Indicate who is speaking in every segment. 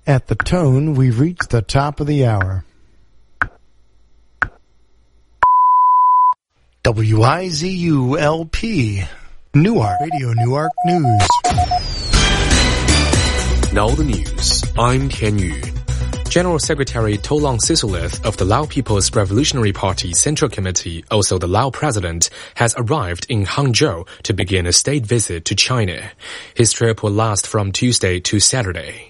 Speaker 1: At the tone, we've reached the top of the hour. WIZU-LP, Newark, Radio Newark News.
Speaker 2: Now the news. I'm Tian Yu. General Secretary Tolang Sisolith of the Lao People's Revolutionary Party Central Committee, also the Lao President, has arrived in Hangzhou to begin a state visit to China. His trip will last from Tuesday to Saturday.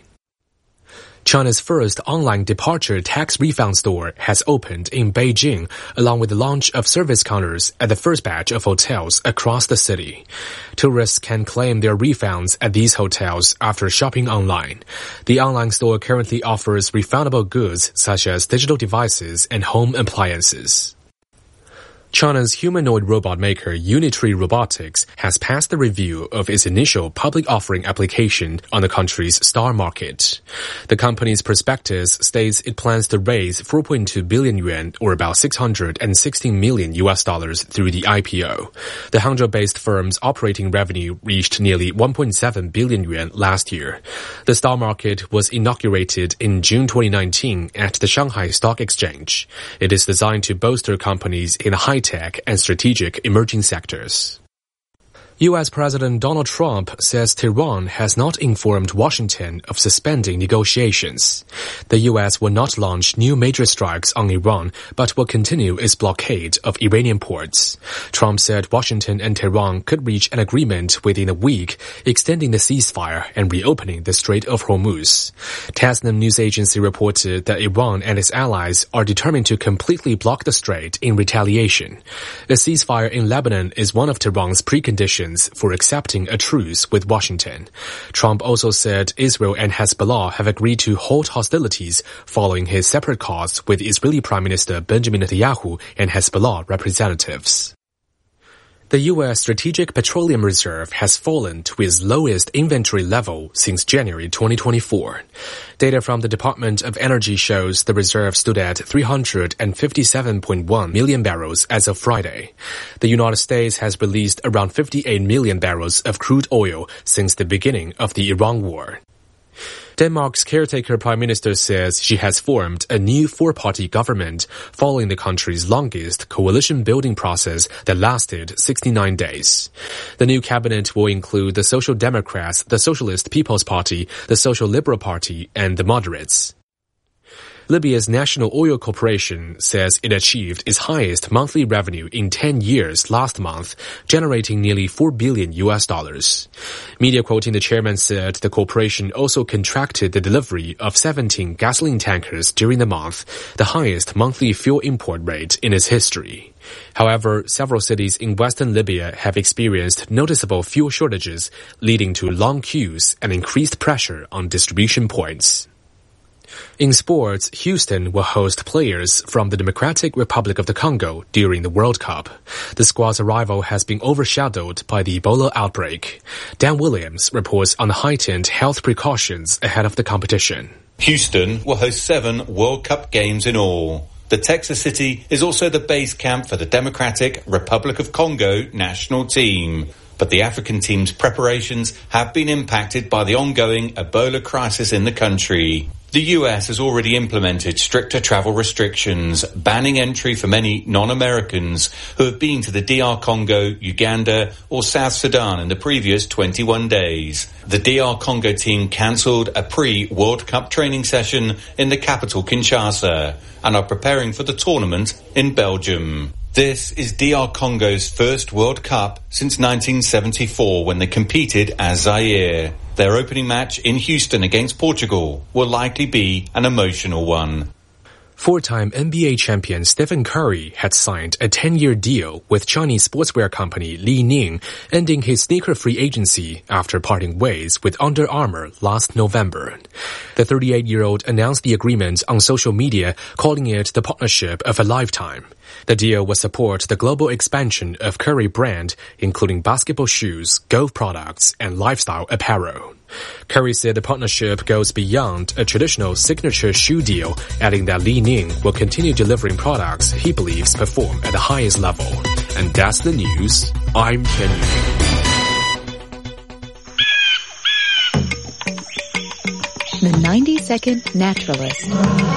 Speaker 2: China's first online departure tax refund store has opened in Beijing, along with the launch of service counters at the first batch of hotels across the city. Tourists can claim their refunds at these hotels after shopping online. The online store currently offers refundable goods such as digital devices and home appliances. China's humanoid robot maker Unitree Robotics has passed the review of its initial public offering application on the country's STAR Market. The company's prospectus states it plans to raise 4.2 billion yuan, or about $616 million through the IPO. The Hangzhou-based firm's operating revenue reached nearly 1.7 billion yuan last year. The STAR Market was inaugurated in June 2019 at the Shanghai Stock Exchange. It is designed to bolster companies in high-tech and strategic emerging sectors. U.S. President Donald Trump says Tehran has not informed Washington of suspending negotiations. The U.S. will not launch new major strikes on Iran, but will continue its blockade of Iranian ports. Trump said Washington and Tehran could reach an agreement within a week, extending the ceasefire and reopening the Strait of Hormuz. Tasnim news agency reported that Iran and its allies are determined to completely block the strait in retaliation. A ceasefire in Lebanon is one of Tehran's preconditions for accepting a truce with Washington. Trump also said Israel and Hezbollah have agreed to halt hostilities following his separate calls with Israeli Prime Minister Benjamin Netanyahu and Hezbollah representatives. The U.S. Strategic Petroleum Reserve has fallen to its lowest inventory level since January 2024. Data from the Department of Energy shows the reserve stood at 357.1 million barrels as of Friday. The United States has released around 58 million barrels of crude oil since the beginning of the Iran war. Denmark's caretaker prime minister says she has formed a new four-party government following the country's longest coalition-building process that lasted 69 days. The new cabinet will include the Social Democrats, the Socialist People's Party, the Social Liberal Party, and the Moderates. Libya's National Oil Corporation says it achieved its highest monthly revenue in 10 years last month, generating nearly $4 billion. Media quoting the chairman said the corporation also contracted the delivery of 17 gasoline tankers during the month, the highest monthly fuel import rate in its history. However, several cities in western Libya have experienced noticeable fuel shortages, leading to long queues and increased pressure on distribution points. In sports, Houston will host players from the Democratic Republic of the Congo during the World Cup. The squad's arrival has been overshadowed by the Ebola outbreak. Dan Williams reports on the heightened health precautions ahead of the competition.
Speaker 3: Houston will host 7 World Cup games in all. The Texas city is also the base camp for the Democratic Republic of Congo national team. But the African team's preparations have been impacted by the ongoing Ebola crisis in the country. The US has already implemented stricter travel restrictions, banning entry for many non-Americans who have been to the DR Congo, Uganda or South Sudan in the previous 21 days. The DR Congo team cancelled a pre-World Cup training session in the capital Kinshasa and are preparing for the tournament in Belgium. This is DR Congo's first World Cup since 1974 when they competed as Zaire. Their opening match in Houston against Portugal will likely be an emotional one.
Speaker 2: Four-time NBA champion Stephen Curry had signed a 10-year deal with Chinese sportswear company Li Ning, ending his sneaker free agency after parting ways with Under Armour last November. The 38-year-old announced the agreement on social media, calling it the partnership of a lifetime. The deal will support the global expansion of Curry brand, including basketball shoes, golf products, and lifestyle apparel. Curry said the partnership goes beyond a traditional signature shoe deal, adding that Li Ning will continue delivering products he believes perform at the highest level. And that's the news. I'm Ken Yu.
Speaker 4: The 90-Second Naturalist.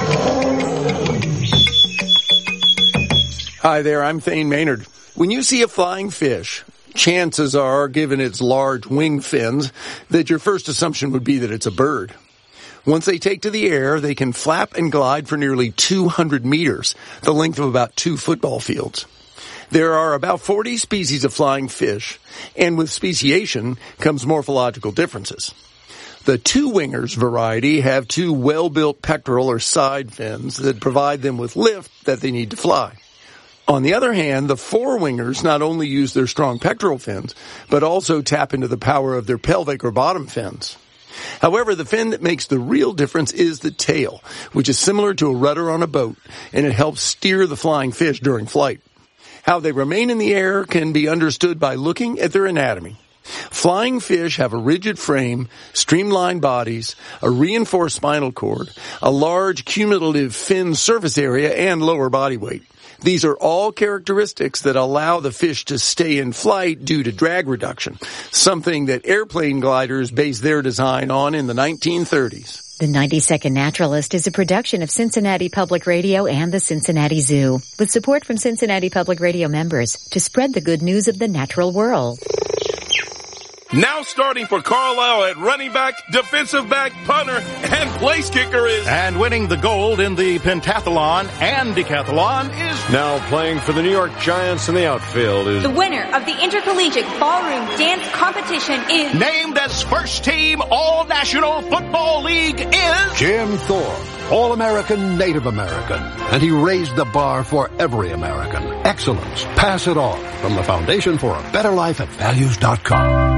Speaker 5: Hi there, I'm Thane Maynard. When you see a flying fish, chances are, given its large wing fins, that your first assumption would be that it's a bird. Once they take to the air, they can flap and glide for nearly 200 meters, the length of about 2 football fields. There are about 40 species of flying fish, and with speciation comes morphological differences. The two-wingers variety have 2 well-built pectoral or side fins that provide them with lift that they need to fly. On the other hand, the four-wingers not only use their strong pectoral fins, but also tap into the power of their pelvic or bottom fins. However, the fin that makes the real difference is the tail, which is similar to a rudder on a boat, and it helps steer the flying fish during flight. How they remain in the air can be understood by looking at their anatomy. Flying fish have a rigid frame, streamlined bodies, a reinforced spinal cord, a large cumulative fin surface area, and lower body weight. These are all characteristics that allow the fish to stay in flight due to drag reduction, something that airplane gliders based their design on in the 1930s.
Speaker 4: The 90-Second Naturalist is a production of Cincinnati Public Radio and the Cincinnati Zoo, with support from Cincinnati Public Radio members to spread the good news of the natural world.
Speaker 6: Now starting for Carlisle at running back, defensive back, punter, and place kicker is...
Speaker 7: And winning the gold in the pentathlon and decathlon is...
Speaker 8: Now playing for the New York Giants in the outfield is...
Speaker 9: The winner of the Intercollegiate Ballroom Dance Competition is...
Speaker 7: Named as First Team All-National Football League is...
Speaker 10: Jim Thorpe, All-American Native American. And he raised the bar for every American. Excellence. Pass it on. From the Foundation for a Better Life at Values.com.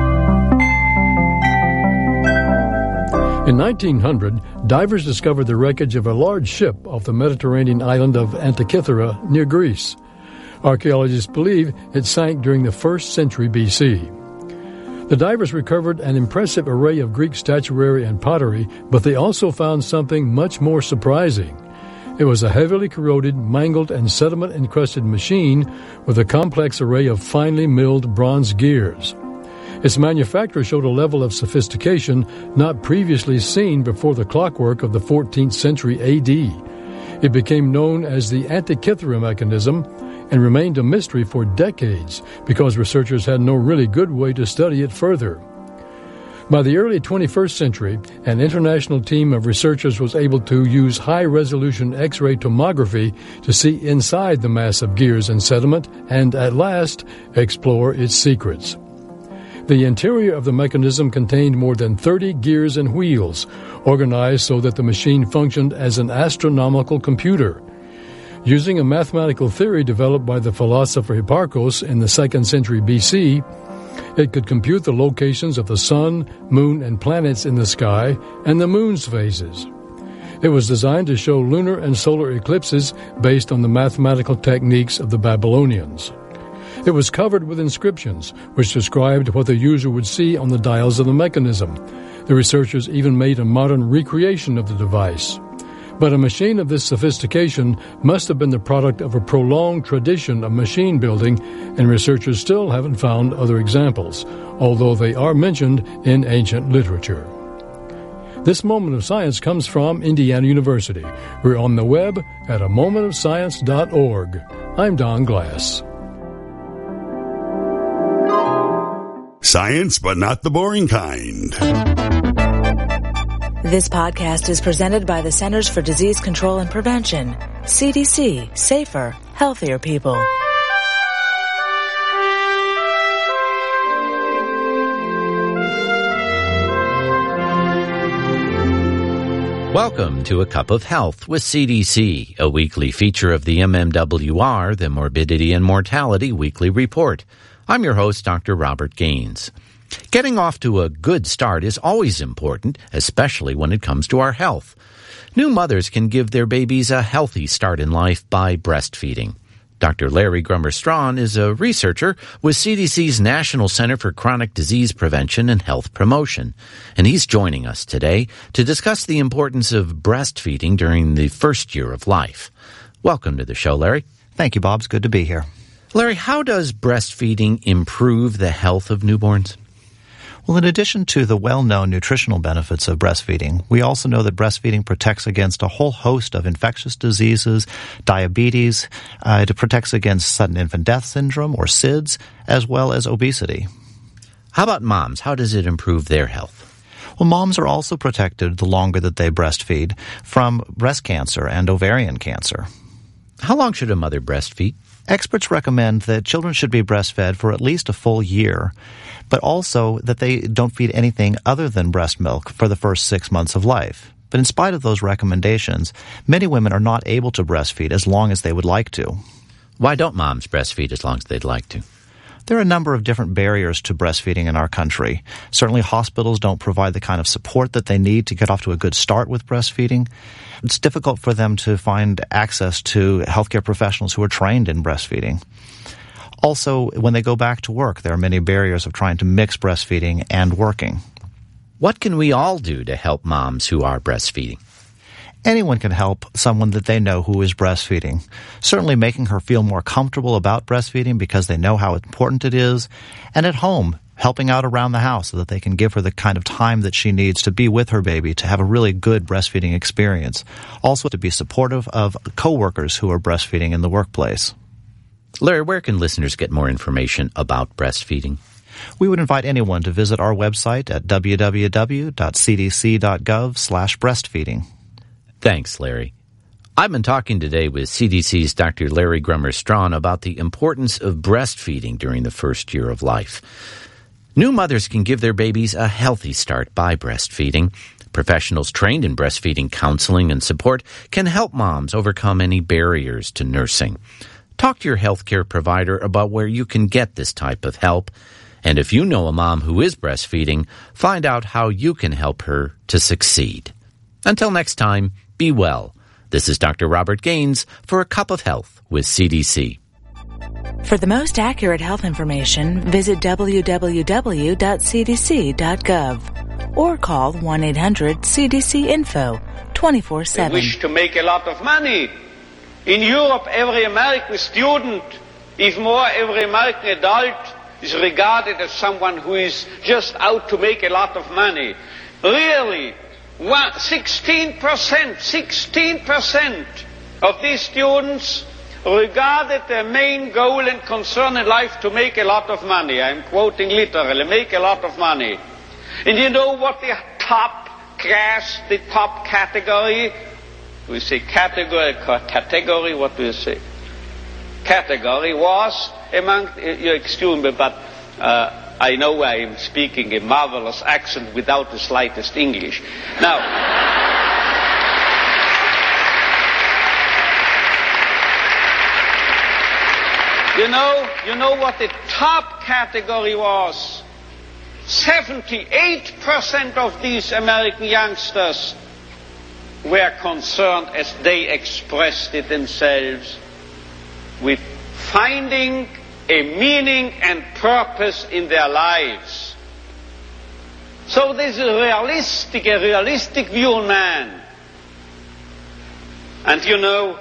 Speaker 11: In 1900, divers discovered the wreckage of a large ship off the Mediterranean island of Antikythera near Greece. Archaeologists believe it sank during the 1st century BC. The divers recovered an impressive array of Greek statuary and pottery, but they also found something much more surprising. It was a heavily corroded, mangled, and sediment-encrusted machine with a complex array of finely milled bronze gears. Its manufacture showed a level of sophistication not previously seen before the clockwork of the 14th century AD. It became known as the Antikythera mechanism and remained a mystery for decades because researchers had no really good way to study it further. By the early 21st century, an international team of researchers was able to use high-resolution X-ray tomography to see inside the mass of gears and sediment and, at last, explore its secrets. The interior of the mechanism contained more than 30 gears and wheels, organized so that the machine functioned as an astronomical computer. Using a mathematical theory developed by the philosopher Hipparchus in the 2nd century BC, it could compute the locations of the sun, moon, and planets in the sky and the moon's phases. It was designed to show lunar and solar eclipses based on the mathematical techniques of the Babylonians. It was covered with inscriptions, which described what the user would see on the dials of the mechanism. The researchers even made a modern recreation of the device. But a machine of this sophistication must have been the product of a prolonged tradition of machine building, and researchers still haven't found other examples, although they are mentioned in ancient literature. This Moment of Science comes from Indiana University. We're on the web at amomentofscience.org. I'm Don Glass.
Speaker 12: Science, but not the boring kind.
Speaker 13: This podcast is presented by the Centers for Disease Control and Prevention. CDC. Safer, healthier people.
Speaker 14: Welcome to A Cup of Health with CDC, a weekly feature of the MMWR, the Morbidity and Mortality Weekly Report. I'm your host, Dr. Robert Gaines. Getting off to a good start is always important, especially when it comes to our health. New mothers can give their babies a healthy start in life by breastfeeding. Dr. Larry Grummer-Strawn is a researcher with CDC's National Center for Chronic Disease Prevention and Health Promotion, and he's joining us today to discuss the importance of breastfeeding during the first year of life. Welcome to the show, Larry.
Speaker 15: Thank you, Bob. It's good to be here.
Speaker 14: Larry, how does breastfeeding improve the health of newborns?
Speaker 15: Well, in addition to the well-known nutritional benefits of breastfeeding, we also know that breastfeeding protects against a whole host of infectious diseases, diabetes, it protects against sudden infant death syndrome, or SIDS, as well as obesity.
Speaker 14: How about moms? How does it improve their health?
Speaker 15: Well, moms are also protected the longer that they breastfeed from breast cancer and ovarian cancer.
Speaker 14: How long should a mother breastfeed?
Speaker 15: Experts recommend that children should be breastfed for at least a full year, but also that they don't feed anything other than breast milk for the first 6 months of life. But in spite of those recommendations, many women are not able to breastfeed as long as they would like to.
Speaker 14: Why don't moms breastfeed as long as they'd like to?
Speaker 15: There are a number of different barriers to breastfeeding in our country. Certainly hospitals don't provide the kind of support that they need to get off to a good start with breastfeeding. It's difficult for them to find access to healthcare professionals who are trained in breastfeeding. Also, when they go back to work, there are many barriers of trying to mix breastfeeding and working.
Speaker 14: What can we all do to help moms who are breastfeeding?
Speaker 15: Anyone can help someone that they know who is breastfeeding. Certainly making her feel more comfortable about breastfeeding because they know how important it is. And at home, helping out around the house so that they can give her the kind of time that she needs to be with her baby to have a really good breastfeeding experience. Also to be supportive of coworkers who are breastfeeding in the workplace.
Speaker 14: Larry, where can listeners get more information about breastfeeding?
Speaker 15: We would invite anyone to visit our website at www.cdc.gov/breastfeeding.
Speaker 14: Thanks, Larry. I've been talking today with CDC's Dr. Larry Grummer-Strachan about the importance of breastfeeding during the first year of life. New mothers can give their babies a healthy start by breastfeeding. Professionals trained in breastfeeding counseling and support can help moms overcome any barriers to nursing. Talk to your healthcare provider about where you can get this type of help. And if you know a mom who is breastfeeding, find out how you can help her to succeed. Until next time, be well. This is Dr. Robert Gaines for A Cup of Health with CDC.
Speaker 13: For the most accurate health information, visit www.cdc.gov or call 1-800-CDC-INFO 24/7.
Speaker 16: They wish to make a lot of money. In Europe, every American student, even more every American adult, is regarded as someone who is just out to make a lot of money. Really, 16% of these students regarded their main goal and concern in life to make a lot of money. I'm quoting literally, make a lot of money. And you know what the top class, the top category, we say category, what do you say? Category was among, you excuse me, but I know I am speaking a marvelous accent without the slightest English. Now, you know what the top category was? 78% of these American youngsters were concerned, as they expressed it themselves, with finding a meaning and purpose in their lives. So this is a realistic view of man. And you know,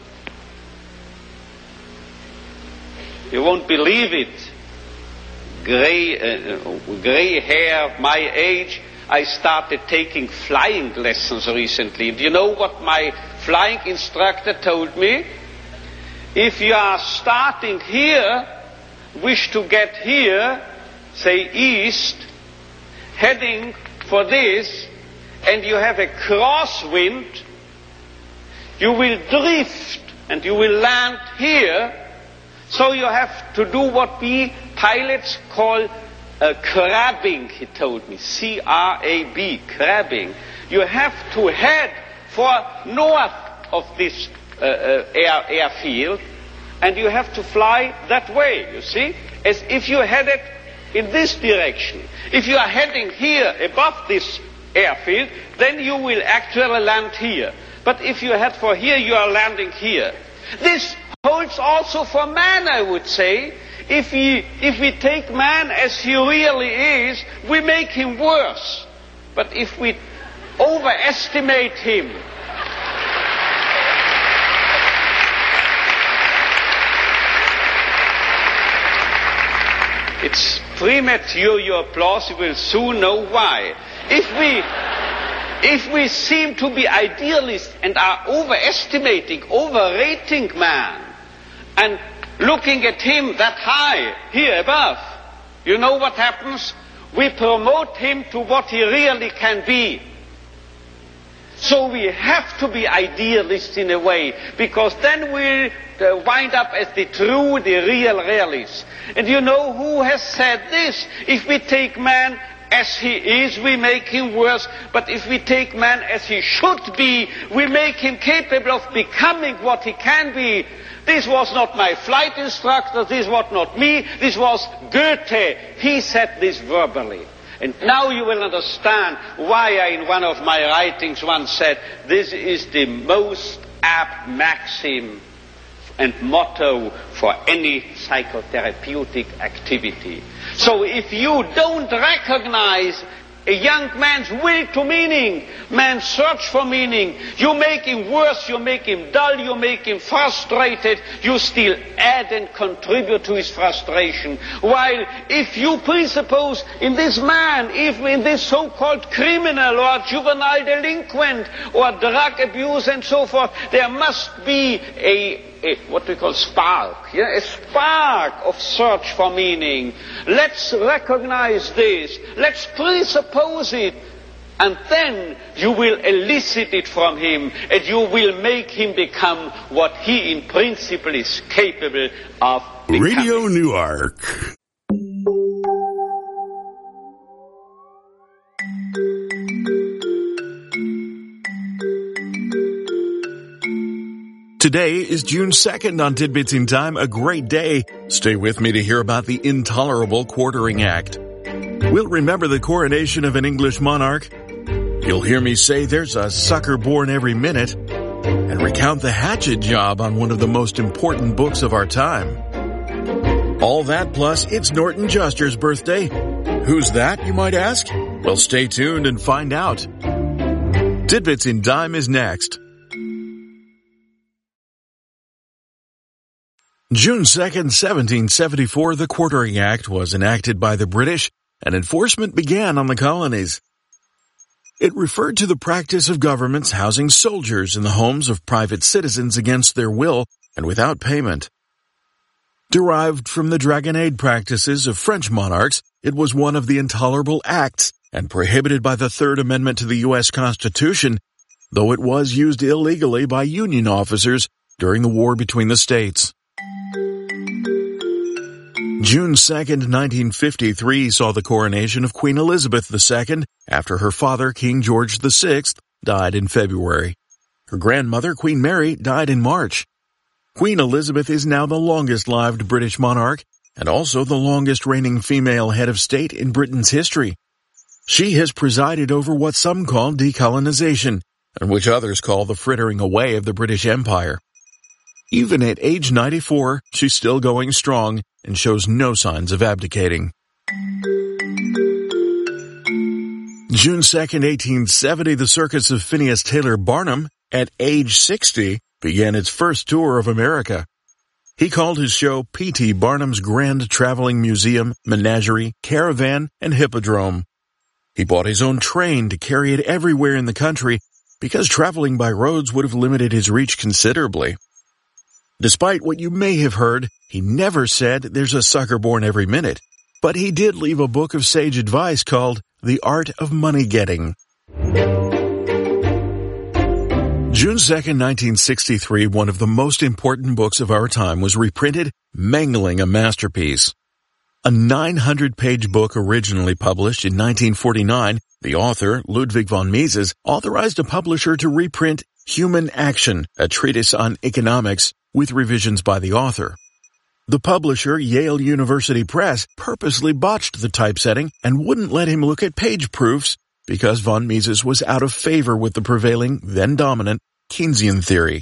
Speaker 16: you won't believe it, gray hair, my age, I started taking flying lessons recently. Do you know what my flying instructor told me? If you are starting here, wish to get here, say east, heading for this, and you have a crosswind, you will drift and you will land here. So you have to do what we pilots call crabbing, he told me, C-R-A-B, crabbing. You have to head for north of this airfield, and you have to fly that way, you see, as if you headed in this direction. If you are heading here above this airfield, then you will actually land here. But if you head for here, you are landing here. This holds also for man, I would say. If we take man as he really is, we make him worse. But if we overestimate him, It's premature, your applause. You will soon know why. If we seem to be idealists and are overrating man, and looking at him that high, here above, you know what happens? We promote him to what he really can be. So we have to be idealists in a way, because then we'll wind up as the real realists. And you know who has said this? If we take man as he is, we make him worse. But if we take man as he should be, we make him capable of becoming what he can be. This was not my flight instructor, this was not me, this was Goethe. He said this verbally. And now you will understand why I, in one of my writings, once said, this is the most apt maxim and motto for any psychotherapeutic activity. So if you don't recognize a young man's will to meaning, man's search for meaning, you make him worse, you make him dull, you make him frustrated, you still add and contribute to his frustration. While if you presuppose in this man, if in this so-called criminal or juvenile delinquent or drug abuse and so forth, there must be a what we call spark, a spark of search for meaning. Let's recognize this, let's presuppose it, and then you will elicit it from him, and you will make him become what he in principle is capable of becoming.
Speaker 12: Radio Newark.
Speaker 17: Today is June 2nd on Tidbits in Time, a great day. Stay with me to hear about the intolerable Quartering Act. We'll remember the coronation of an English monarch. You'll hear me say there's a sucker born every minute, and recount the hatchet job on one of the most important books of our time. All that plus it's Norton Juster's birthday. Who's that, you might ask? Well, stay tuned and find out. Tidbits in Time is next. June 2nd, 1774, the Quartering Act was enacted by the British, and enforcement began on the colonies. It referred to the practice of governments housing soldiers in the homes of private citizens against their will and without payment. Derived from the dragonnade practices of French monarchs, it was one of the intolerable acts and prohibited by the Third Amendment to the U.S. Constitution, though it was used illegally by Union officers during the war between the states. June 2nd, 1953 saw the coronation of Queen Elizabeth II after her father, King George VI, died in February. Her grandmother, Queen Mary, died in March. Queen Elizabeth is now the longest-lived British monarch and also the longest-reigning female head of state in Britain's history. She has presided over what some call decolonization, and which others call the frittering away of the British Empire. Even at age 94, she's still going strong and shows no signs of abdicating. June 2nd, 1870, the circus of Phineas Taylor Barnum, at age 60, began its first tour of America. He called his show P.T. Barnum's Grand Traveling Museum, Menagerie, Caravan, and Hippodrome. He bought his own train to carry it everywhere in the country because traveling by roads would have limited his reach considerably. Despite what you may have heard, he never said there's a sucker born every minute, but he did leave a book of sage advice called The Art of Money Getting. June 2nd, 1963, one of the most important books of our time was reprinted, mangling a masterpiece. A 900-page book originally published in 1949, the author, Ludwig von Mises, authorized a publisher to reprint Human Action, a treatise on economics, with revisions by the author. The publisher, Yale University Press, purposely botched the typesetting and wouldn't let him look at page proofs because von Mises was out of favor with the prevailing, then dominant, Keynesian theory.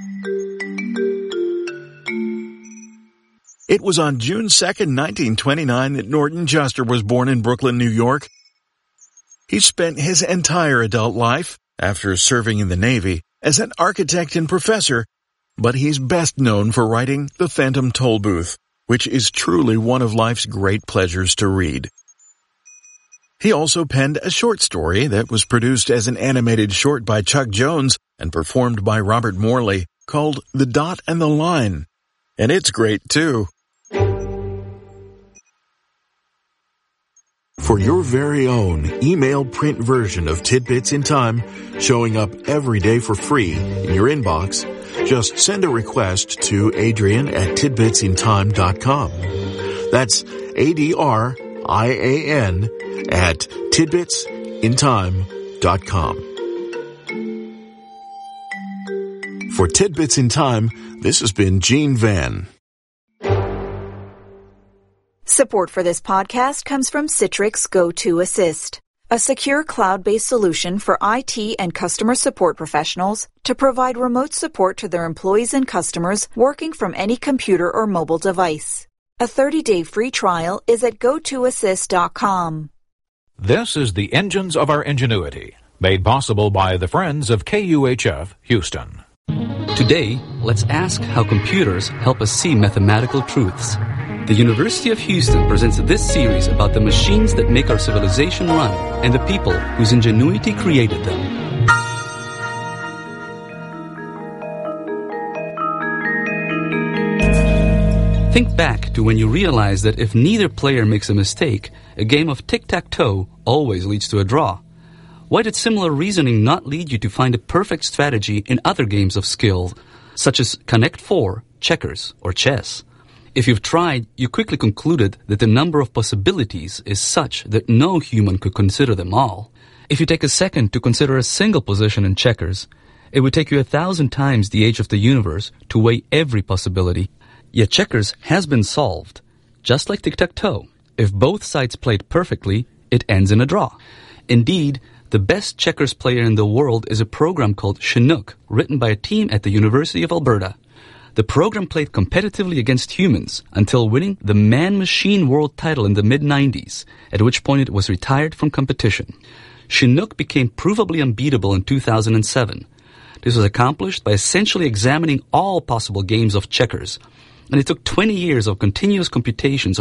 Speaker 17: It was on June 2nd, 1929 that Norton Juster was born in Brooklyn, New York. He spent his entire adult life, after serving in the Navy, as an architect and professor, but he's best known for writing The Phantom Toll Booth. which is truly one of life's great pleasures to read. He also penned a short story that was produced as an animated short by Chuck Jones and performed by Robert Morley called The Dot and the Line. And it's great too. For your very own email print version of Tidbits in Time, showing up every day for free in your inbox, just send a request to Adrian@tidbitsintime.com. That's ADRIAN at tidbitsintime.com. For Tidbits in Time, this has been Gene Van.
Speaker 18: Support for this podcast comes from Citrix Go-To Assist, a secure cloud-based solution for IT and customer support professionals to provide remote support to their employees and customers working from any computer or mobile device. A 30-day free trial is at gotoassist.com.
Speaker 19: This is the Engines of Our Ingenuity, made possible by the friends of KUHF Houston.
Speaker 20: Today, let's ask how computers help us see mathematical truths. The University of Houston presents this series about the machines that make our civilization run and the people whose ingenuity created them. Think back to when you realized that if neither player makes a mistake, a game of tic-tac-toe always leads to a draw. Why did similar reasoning not lead you to find a perfect strategy in other games of skill, such as Connect 4, checkers, or chess? If you've tried, you quickly concluded that the number of possibilities is such that no human could consider them all. If you take a second to consider a single position in checkers, it would take you 1,000 times the age of the universe to weigh every possibility. Yet checkers has been solved. Just like tic-tac-toe, if both sides played perfectly, it ends in a draw. Indeed, the best checkers player in the world is a program called Chinook, written by a team at the University of Alberta. The program played competitively against humans until winning the Man-Machine World title in the mid-90s, at which point it was retired from competition. Chinook became provably unbeatable in 2007. This was accomplished by essentially examining all possible games of checkers, and it took 20 years of continuous computations